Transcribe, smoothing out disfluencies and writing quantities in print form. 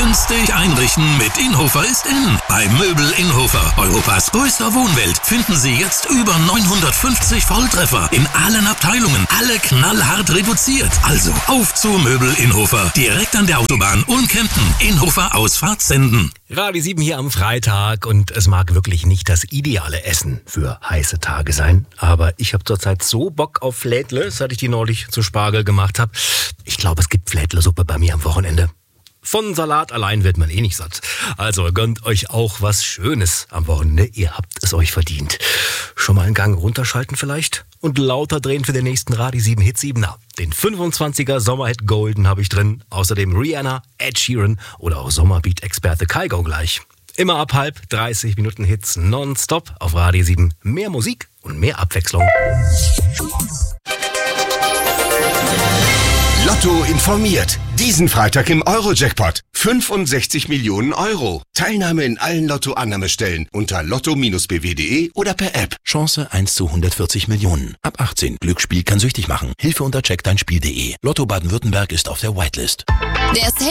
Günstig einrichten mit Inhofer ist in. Bei Möbel Inhofer, Europas größter Wohnwelt, finden Sie jetzt über 950 Volltreffer in allen Abteilungen. Alle knallhart reduziert. Also auf zu Möbel Inhofer. Direkt an der Autobahn Ulm-Kempten. Inhofer Ausfahrt Senden. Radio 7 hier am Freitag und es mag wirklich nicht das ideale Essen für heiße Tage sein, aber ich habe zurzeit so Bock auf Flädle, seit ich die neulich zu Spargel gemacht habe. Ich glaube, es gibt Flädle-Suppe bei mir am Wochenende. Von Salat allein wird man eh nicht satt. Also gönnt euch auch was Schönes am Wochenende. Ihr habt es euch verdient. Schon mal einen Gang runterschalten vielleicht? Und lauter drehen für den nächsten Radio 7 Hit 7er. Den 25er Sommerhit Golden habe ich drin. Außerdem Rihanna, Ed Sheeran oder auch Sommerbeat-Experte Kygo gleich. Immer ab 30 Minuten Hits nonstop auf Radio 7. Mehr Musik und mehr Abwechslung. Lotto informiert. Diesen Freitag im Euro-Jackpot. 65 Millionen Euro. Teilnahme in allen Lotto-Annahmestellen unter lotto-bw.de oder per App. Chance 1 zu 140 Millionen. Ab 18. Glücksspiel kann süchtig machen. Hilfe unter checkdeinspiel.de. Lotto Baden-Württemberg ist auf der Whitelist. Der